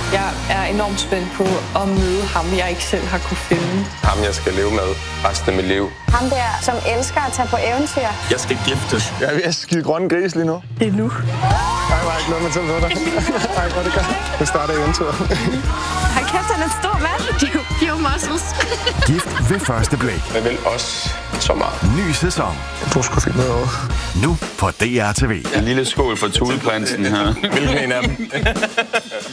Jeg er enormt spændt på at møde ham, jeg ikke selv har kunne finde. Ham, jeg skal leve med resten af mit liv. Ham der, som elsker at tage på eventyr. Jeg skal giftes. Jeg er ved at skide grønne gris lige nu. Det er nu. Jeg var ikke noget med til ved dig. Ej, hvor det godt. Det starter eventyret. Hold kæft, han er stor mand. De er jo muscles. Gift ved første blik. Jeg vil også så meget. Ny sæson. Du skulle finde noget over. Nu på DR TV. En lille skål for Thuleprinsen her. Hvilken en af dem?